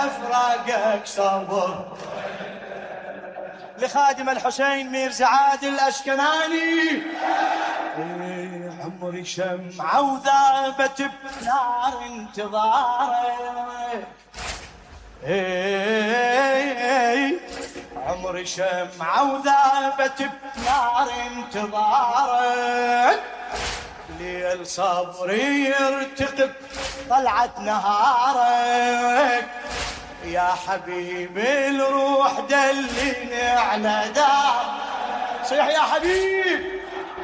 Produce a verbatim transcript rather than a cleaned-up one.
افراقك صبر. لخادم الحسين ميرزا عادل الاشكناني. عمري شمعة وذابت بنار انتظارك. عمري شمعة وذابت بنار انتظارك. ليل صبري يرتقب طلعت نهارك. يا حبيبي الروح دلني على دار. صيح يا حبيب.